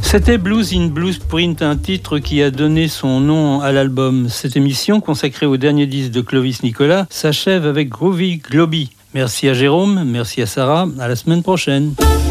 C'était Blues in Bluesprint, un titre qui a donné son nom à l'album. Cette émission, consacrée au dernier disque de Clovis Nicolas, s'achève avec Groovy Globy. Merci à Jérôme, merci à Sarah, à la semaine prochaine.